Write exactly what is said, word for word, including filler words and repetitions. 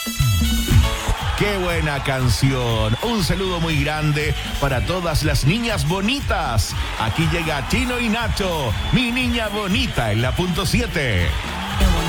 ¡Qué buena canción! Un saludo muy grande para todas las niñas bonitas. Aquí llega Chino y Nacho, mi niña bonita en la punto siete.